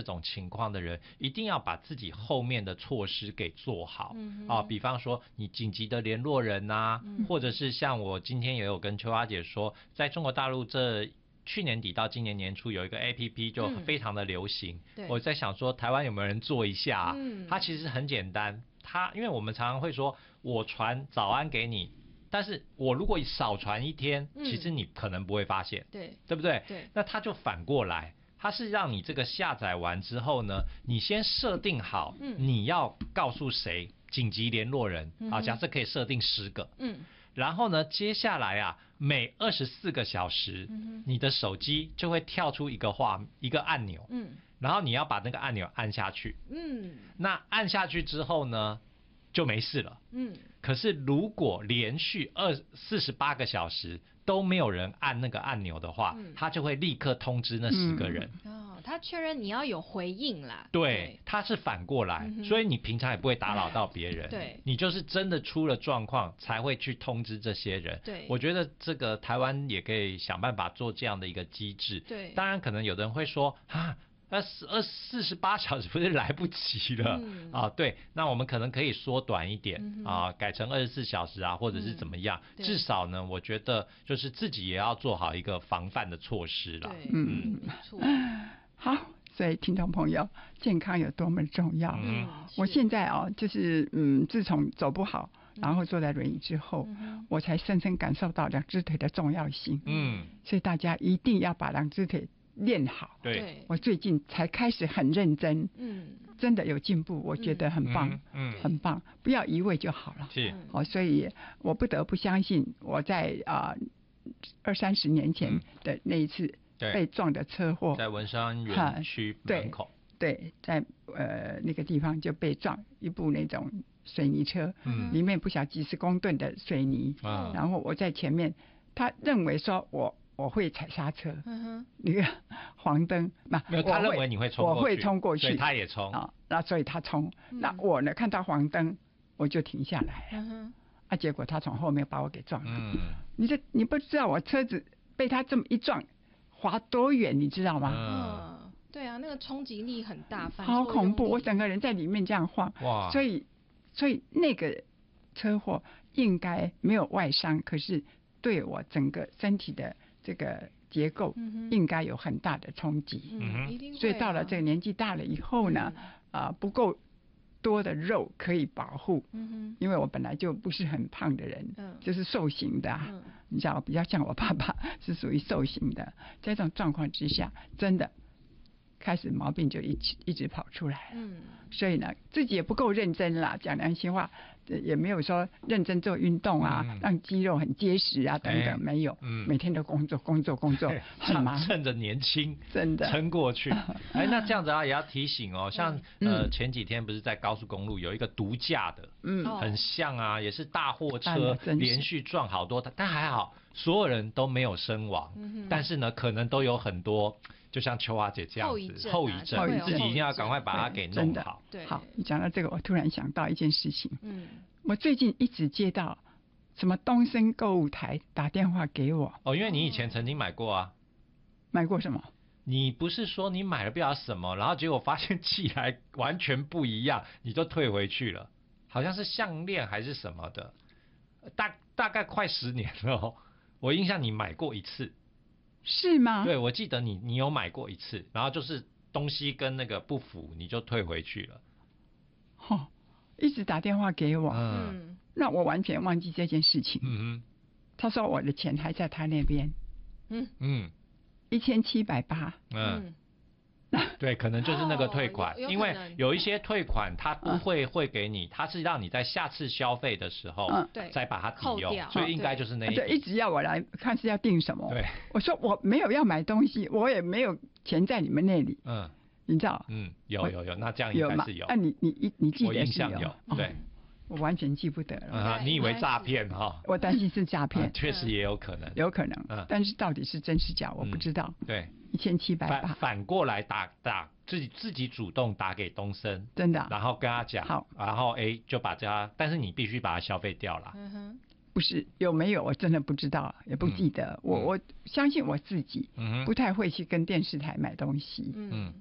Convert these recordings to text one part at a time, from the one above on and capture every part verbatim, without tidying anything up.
种情况的人，一定要把自己后面的措施给做好、嗯、啊，比方说你紧急的联络人啊、嗯、或者是像我今天也有跟秋花姐说，在中国大陆这去年底到今年年初有一个 A P P 就非常的流行、嗯、我在想说台湾有没有人做一下、啊嗯、它其实很简单，它因为我们常常会说我传早安给你，但是我如果少传一天、嗯、其实你可能不会发现，对对不对？对，那它就反过来，它是让你这个下载完之后呢，你先设定好你要告诉谁紧急联络人、嗯、啊，假设可以设定十个，嗯，然后呢接下来啊每二十四个小时、嗯、你的手机就会跳出一个画一个按钮，嗯，然后你要把那个按钮按下去，嗯，那按下去之后呢就没事了，嗯，可是如果连续二四十八个小时都没有人按那个按钮的话，嗯，他就会立刻通知那十个人。 嗯、哦，他确认你要有回应啦。 对，对他是反过来、嗯，所以你平常也不会打扰到别人。对，你就是真的出了状况才会去通知这些人。对，我觉得这个台湾也可以想办法做这样的一个机制。对，当然可能有的人会说啊。那二四十八小时不是来不及了、嗯、啊？对，那我们可能可以缩短一点、嗯、啊，改成二十四小时啊，或者是怎么样？嗯、至少呢，我觉得就是自己也要做好一个防范的措施了。 嗯，没错。好，所以听众朋友，健康有多么重要？嗯，我现在哦，就是嗯，自从走不好，然后坐在轮椅之后、嗯，我才深深感受到两只腿的重要性。嗯，所以大家一定要把两只腿练好。对，我最近才开始很认真，嗯，真的有进步，我觉得很棒，嗯，嗯很棒，不要一味就好了。是，哦，所以我不得不相信我在啊二三十年前的那一次被撞的车祸， 在文山园区门口， 对，对在呃那个地方就被撞一部那种水泥车，嗯，里面不晓几十公吨的水泥，嗯，然后我在前面，他认为说我。我会踩刹车，嗯哼，那个黄灯，那没有，他认为你会冲过去， 我会冲过去， 所以他也冲啊，那所以他冲、嗯，那我呢看到黄灯我就停下来，嗯哼，啊，结果他从后面把我给撞了，嗯，你这你不知道我车子被他这么一撞，滑多远，你知道吗？ 嗯，对啊，那个冲击力很大， 好恐怖，我整个人在里面这样晃，哇，所以所以那个车祸应该没有外伤，可是对我整个身体的这个结构应该有很大的冲击，嗯，一定会啊，所以到了这个年纪大了以后呢，啊、嗯呃，不够多的肉可以保护，嗯哼，因为我本来就不是很胖的人，嗯，就是瘦型的、啊，嗯，你知道，比较像我爸爸是属于瘦型的，在这种状况之下，真的开始毛病就一直一直跑出来了，嗯，所以呢，自己也不够认真啦，讲良心话。也没有说认真做运动啊、嗯，让肌肉很结实啊等等，没有、嗯，每天都工作工作工作，很忙， 趁着年轻真的撑过去。哎，那这样子啊，也要提醒哦，像、嗯、呃前几天不是在高速公路有一个毒驾的，嗯，很像啊，也是大货车连续撞好多，但还好所有人都没有身亡，嗯、但是呢，可能都有很多。就像秋华姐这样子，后遗症、啊，自己一定要赶快把它给弄好。 对，好，你讲到这个，我突然想到一件事情。嗯，我最近一直接到什么东森购物台打电话给我。 哦，因为你以前曾经买过啊。 买过什么？ 你不是说你买了不知道什么，然后结果发现寄来完全不一样，你就退回去了？好像是项链还是什么的，大大概快十年了、哦。我印象你买过一次。 是吗？ 对，我记得你你有买过一次，然后就是东西跟那个不符，你就退回去了。 哦，一直打电话给我，嗯，那我完全忘记这件事情。嗯哼，他说我的钱还在他那边。嗯嗯，一千七百八。嗯。 对，可能就是那个退款，哦、因为有一些退款它不会汇给你，它是让你在下次消费的时候再把它抵用，所以应该就是那一对，一直要我来看是要订什么。 对， 我说我没有要买东西，我也没有钱在你们那里。嗯，你知道？ 嗯，有有有，那这样应该是有。 啊，你你你记得是有？ 我印象有，对。 我完全记不得了。 啊，你以为诈骗哈？ 我担心是诈骗， 确、啊、实也有可能， 有可能。嗯，但是到底是真是假，我不知道。 嗯、对， 一千七百八。 反过来打打自己自己主动打给东森， 真的、啊， 然后跟他讲，好，然后哎就把这他，但是你必须把它消费掉了。 嗯哼，不是有没有？我真的不知道，也不记得。嗯、我我相信我自己，嗯，不太会去跟电视台买东西。嗯。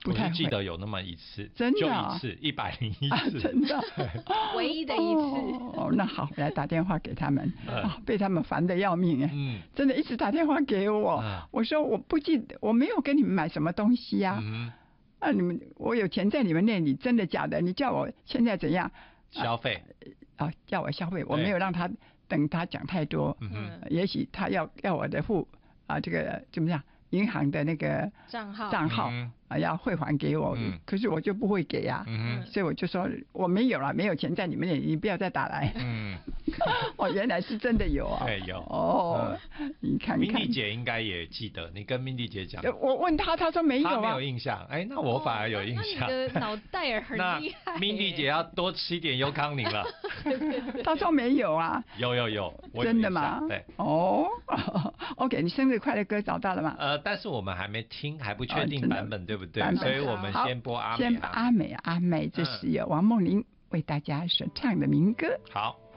不太会。 我记得有那么一次， 真的、 就一次，一百零一次、啊， 真的， 唯一的一次。 哦，那好，我来打电话给他们，嗯哦、被他们烦得要命哎， 嗯， 真的一直打电话给我，嗯、我说我不记得，我没有给你们买什么东西呀、啊，嗯，啊，你们我有钱在你们那里，真的假的？你叫我现在怎样消费？ 啊，啊叫我消费，我没有让他等他讲太多，嗯，也许他要要我的付啊，这个怎么样？银行的那个账号账号、 嗯、 啊，要汇还给我、嗯，可是我就不会给呀、啊嗯，所以我就说我没有了，没有钱在你们那里，你不要再打来。嗯，哦，原来是真的有啊。 对，有。 哦，嗯、你看看。 Mindy 姐应该也记得，你跟 Mindy 姐讲。 我问她，她说没有啊。 她没有印象，哎，那我反而有印象。 哦、那你的脑袋儿很厉害。 Mindy 姐要多吃一点优康宁了。 她说没有啊。 有有有，我有真的吗？ 对。 哦 ，OK， 你生日快乐歌找到了吗？ 呃，但是我们还没听，还不确定版本，哦、对不对？所以我们先播阿美、啊。 先阿美阿美，这是由王梦玲为大家所唱的民歌。 好。